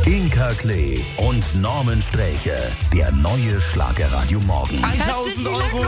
Inka Klee und Norman Sträche. Der neue Schlagerradio Morgen. 1000 Euro!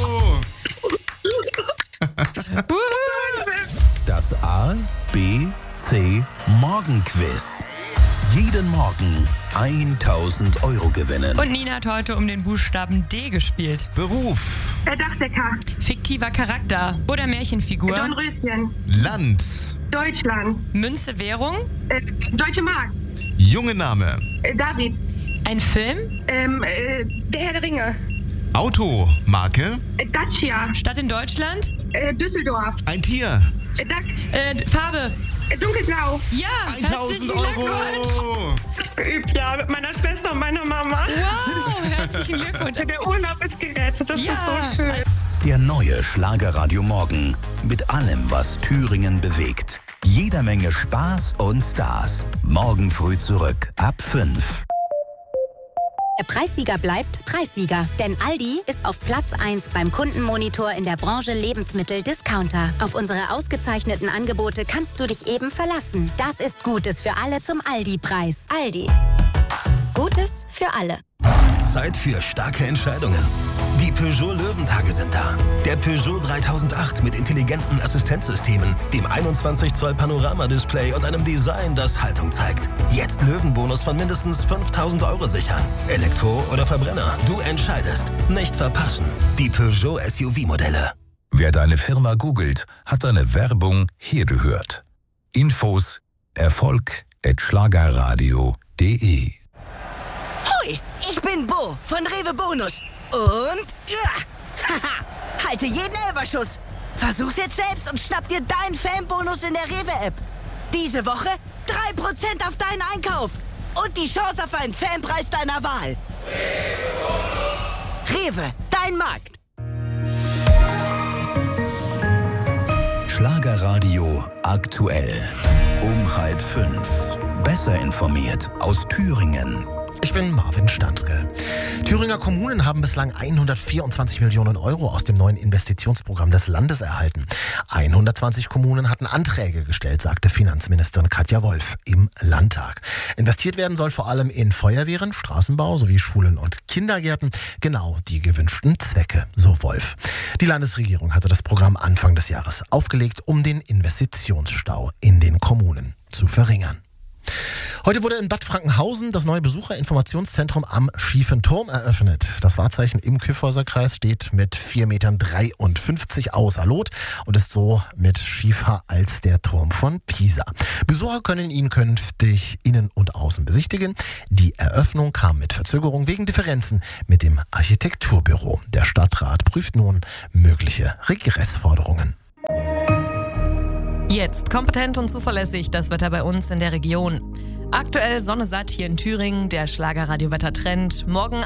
Das A, B, C Morgenquiz. Jeden Morgen 1000 Euro gewinnen. Und Nina hat heute um den Buchstaben D gespielt. Beruf, Dachdecker. Fiktiver Charakter oder Märchenfigur. Dornröschen. Land, Deutschland. Münze, Währung. Deutsche Mark. junge Name, David. Ein Film. Der Herr der Ringe. Auto, Marke, Dacia. Stadt in Deutschland. Düsseldorf. ein Tier, Duck. Farbe. Dunkelblau. Ja, 1000 herzlichen Euro! Glückwunsch. Ja, mit meiner Schwester und meiner Mama. Wow, herzlichen Glückwunsch. Der Urlaub ist gerettet. Das Ja. ist so schön. Der neue Schlagerradio Morgen. Mit allem, was Thüringen bewegt. Jeder Menge Spaß und Stars. Morgen früh zurück ab 5. Der Preissieger bleibt Preissieger, denn Aldi ist auf Platz 1 beim Kundenmonitor in der Branche Lebensmittel-Discounter. Auf unsere ausgezeichneten Angebote kannst du dich eben verlassen. Das ist Gutes für alle zum Aldi-Preis. Aldi. Gutes für alle. Zeit für starke Entscheidungen. Die Peugeot Löwentage sind da. Der Peugeot 3008 mit intelligenten Assistenzsystemen, dem 21 Zoll Panoramadisplay und einem Design, das Haltung zeigt. Jetzt Löwenbonus von mindestens 5000 Euro sichern. Elektro oder Verbrenner, du entscheidest. Nicht verpassen. Die Peugeot SUV-Modelle. Wer deine Firma googelt, hat deine Werbung hier gehört. Infos erfolg@schlagerradio.de. Hoi, ich bin Bo von Rewe Bonus. Und haha, halte jeden Elferschuss. Versuch's jetzt selbst und schnapp dir deinen Fanbonus in der Rewe-App. Diese Woche 3% auf deinen Einkauf. Und die Chance auf einen Fanpreis deiner Wahl. Rewe, dein Markt. Schlagerradio aktuell. Um 4:30. Besser informiert aus Thüringen. Ich bin Marvin Standke. Thüringer Kommunen haben bislang 124 Millionen Euro aus dem neuen Investitionsprogramm des Landes erhalten. 120 Kommunen hatten Anträge gestellt, sagte Finanzministerin Katja Wolf im Landtag. Investiert werden soll vor allem in Feuerwehren, Straßenbau sowie Schulen und Kindergärten. Genau die gewünschten Zwecke, so Wolf. Die Landesregierung hatte das Programm Anfang des Jahres aufgelegt, um den Investitionsstau in den Kommunen zu verringern. Heute wurde in Bad Frankenhausen das neue Besucherinformationszentrum am Schiefen Turm eröffnet. Das Wahrzeichen im Kyffhäuser Kreis steht mit 4,53 Metern außer Lot und ist so mit schiefer als der Turm von Pisa. Besucher können ihn künftig innen und außen besichtigen. Die Eröffnung kam mit Verzögerung wegen Differenzen mit dem Architekturbüro. Der Stadtrat prüft nun mögliche Regressforderungen. Jetzt kompetent und zuverlässig das Wetter bei uns in der Region. Aktuell Sonne satt hier in Thüringen, der Schlagerradio-Wettertrend. Morgen